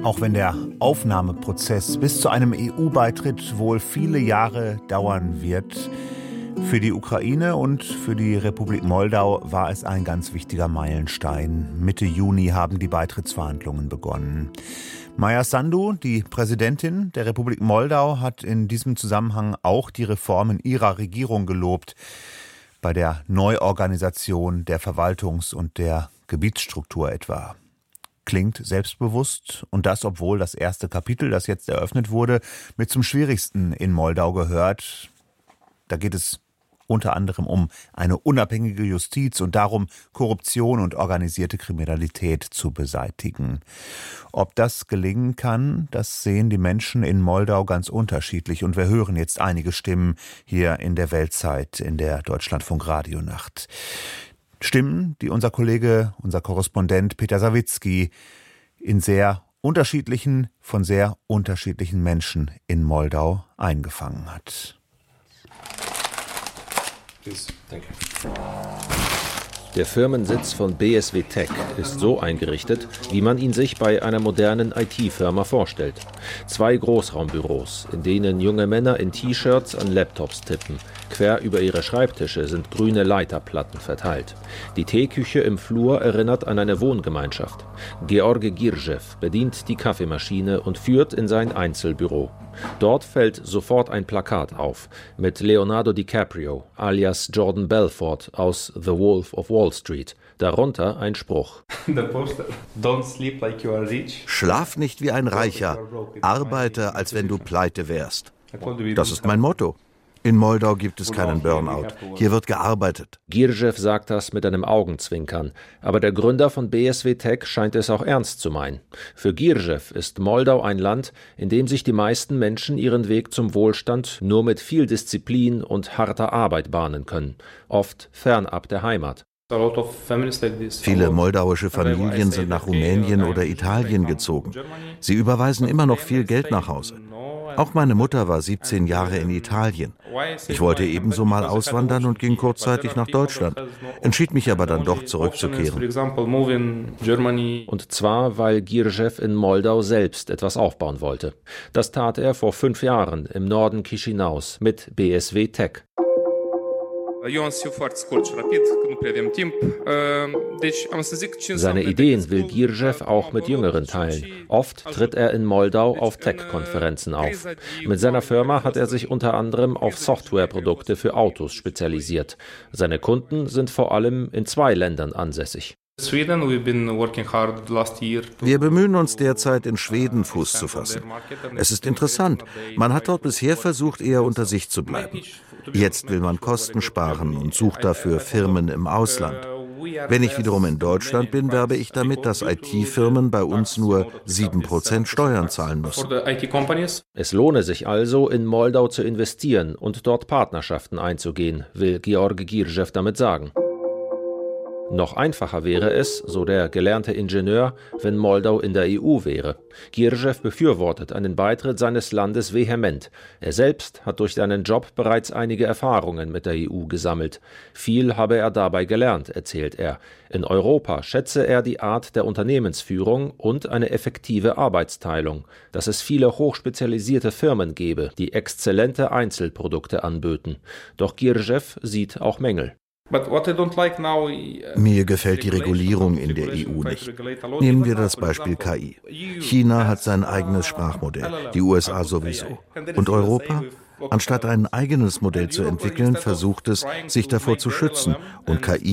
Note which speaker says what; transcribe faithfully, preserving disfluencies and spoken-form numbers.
Speaker 1: Auch wenn der Aufnahmeprozess bis zu einem E U-Beitritt wohl viele Jahre dauern wird, für die Ukraine und für die Republik Moldau war es ein ganz wichtiger Meilenstein. Mitte Juni haben die Beitrittsverhandlungen begonnen. Maia Sandu, die Präsidentin der Republik Moldau, hat in diesem Zusammenhang auch die Reformen ihrer Regierung gelobt bei der Neuorganisation der Verwaltungs- und der Gebietsstruktur etwa. Klingt selbstbewusst und das, obwohl das erste Kapitel, das jetzt eröffnet wurde, mit zum schwierigsten in Moldau gehört. Da geht es unter anderem um eine unabhängige Justiz und darum, Korruption und organisierte Kriminalität zu beseitigen. Ob das gelingen kann, das sehen die Menschen in Moldau ganz unterschiedlich. Und wir hören jetzt einige Stimmen hier in der Weltzeit, in der Deutschlandfunk Radionacht. Stimmen, die unser Kollege, unser Korrespondent Peter Sawicki in sehr unterschiedlichen, von sehr unterschiedlichen Menschen in Moldau eingefangen hat.
Speaker 2: Der Firmensitz von B S W Tech ist so eingerichtet, wie man ihn sich bei einer modernen I T-Firma vorstellt. Zwei Großraumbüros, in denen junge Männer in T-Shirts an Laptops tippen. Quer über ihre Schreibtische sind grüne Leiterplatten verteilt. Die Teeküche im Flur erinnert an eine Wohngemeinschaft. Georgi Girjew bedient die Kaffeemaschine und führt in sein Einzelbüro. Dort fällt sofort ein Plakat auf mit Leonardo DiCaprio alias Jordan Belfort aus The Wolf of Wall Street. Darunter ein Spruch.
Speaker 3: Schlaf nicht wie ein Reicher, arbeite, als wenn du pleite wärst. Das ist mein Motto. In Moldau gibt es keinen Burnout. Hier wird gearbeitet.
Speaker 2: Girjew sagt das mit einem Augenzwinkern. Aber der Gründer von B S W Tech scheint es auch ernst zu meinen. Für Girjew ist Moldau ein Land, in dem sich die meisten Menschen ihren Weg zum Wohlstand nur mit viel Disziplin und harter Arbeit bahnen können. Oft fernab der Heimat.
Speaker 3: Viele moldauische Familien sind nach Rumänien oder Italien gezogen. Sie überweisen immer noch viel Geld nach Hause. Auch meine Mutter war siebzehn Jahre in Italien. Ich wollte ebenso mal auswandern und ging kurzzeitig nach Deutschland, entschied mich aber dann doch zurückzukehren.
Speaker 2: Und zwar, weil Girjew in Moldau selbst etwas aufbauen wollte. Das tat er vor fünf Jahren im Norden Chișinăus mit B S W Tech. Seine Ideen will Girjew auch mit Jüngeren teilen. Oft tritt er in Moldau auf Tech-Konferenzen auf. Mit seiner Firma hat er sich unter anderem auf Softwareprodukte für Autos spezialisiert. Seine Kunden sind vor allem in zwei Ländern ansässig.
Speaker 3: Wir bemühen uns derzeit, in Schweden Fuß zu fassen. Es ist interessant. Man hat dort bisher versucht, eher unter sich zu bleiben. Jetzt will man Kosten sparen und sucht dafür Firmen im Ausland. Wenn ich wiederum in Deutschland bin, werbe ich damit, dass I T-Firmen bei uns nur sieben Prozent Steuern zahlen müssen.
Speaker 2: Es lohne sich also, in Moldau zu investieren und dort Partnerschaften einzugehen, will Georgi Girjew damit sagen. Noch einfacher wäre es, so der gelernte Ingenieur, wenn Moldau in der E U wäre. Girjew befürwortet einen Beitritt seines Landes vehement. Er selbst hat durch seinen Job bereits einige Erfahrungen mit der E U gesammelt. Viel habe er dabei gelernt, erzählt er. In Europa schätze er die Art der Unternehmensführung und eine effektive Arbeitsteilung, dass es viele hochspezialisierte Firmen gebe, die exzellente Einzelprodukte anböten. Doch Girjew sieht auch Mängel.
Speaker 3: Mir gefällt die Regulierung in der E U nicht. Nehmen wir das Beispiel K I. China hat sein eigenes Sprachmodell, die U S A sowieso. Und Europa? Anstatt ein eigenes Modell zu entwickeln, versucht es, sich davor zu schützen und K I